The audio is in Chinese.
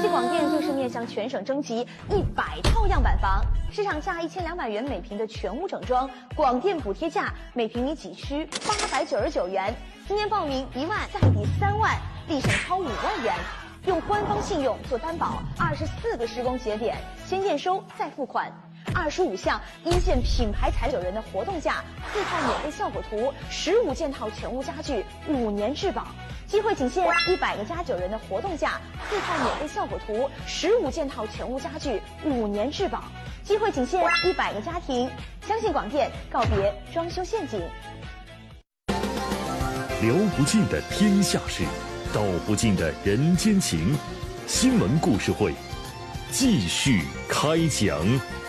信广电更是面向全省征集100套样板房，市场价1200元每平的全屋整装，广电补贴价每平米几区899元。今年报名1万再抵3万，立省超5万元。用官方信用做担保，24个施工节点，先验收再付款。25项一线品牌材料人的活动价，4套免费效果图，15件套全屋家具，5年质保。机会仅限100个加9人的活动价，4套免费效果图，15件套全屋家具，5年质保。机会仅限100个家庭，相信广电，告别装修陷阱。 聊不尽的天下事，道不尽的人间情。新闻故事会，继续开讲。